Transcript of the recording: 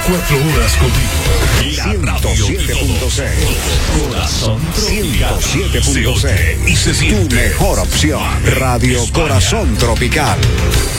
24 horas contigo. La 107.6. Corazón Tropical. 107.6. Y se siente. Tu mejor opción. Radio Corazón Tropical.